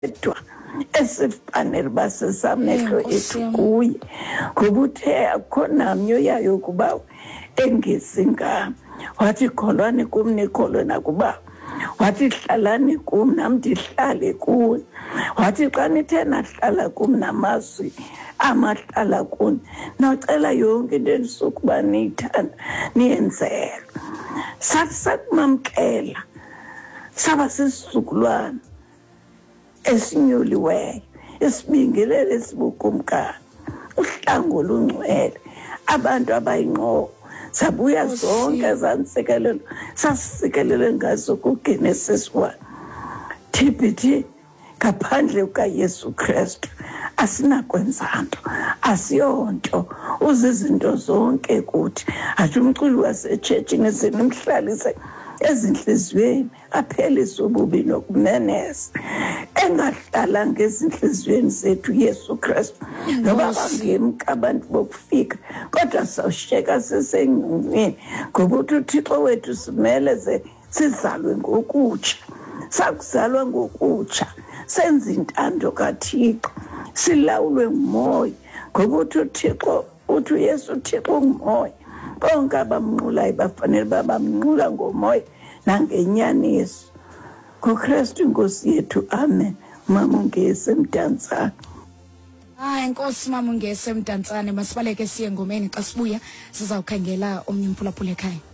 yedwa esifanele basesamehlo ethu kuye, ngoba uthe akho namnye yayo kuba engezingam. Wathi kholwane kum nikholwe nakuba, wathi hlalani kum nam ndihlale kuwe, wathi xa nithe nahlala kum namazwi amahlala kuni nocela yonke into enisukuba niyithanda niyenzelwe. Sathi sakumamkela saba sisizukulwana esinyuliweyo, esibingelele esibukumkani, uhlangu olungcwele, abantu abayinqobo. Sabuya zonke zantsikelelo sasikelele ngazo kuGenesis 1. TBT ngaphandle kukaYesu Kristu asinakwenza nto, asiyonto, uzizinto zonke kuthi. Athi umculi wasetshethini zinimhlalise ezinhliziyweni aphelise ububi nokumeneza, engahlala ngezinhliziyweni zethu Yesu Kristu, noba bangemka abantu bokufika, kodwa sawushiyeka sisengcingweni, ngoba uthi uThixo wethu simele sizalwe ngokutsha. Sakuzalwa ngokutsha, senza intando kaThixo, silawulwe ngumoya, ngoba uthi uThixo, uthi uYesu uThixo ungumoya. Bonke abamnqulayo bafanele babamnqula ngomoya nangenyaniso. NgoKristu inkosi yethu, amen. Mama ungese Mdantsane. Inkosi mama ungese Mdantsane. Masibaleke siye ngomeni, xa sibuya sizawukhangela omnye umphulaphula ekhaya.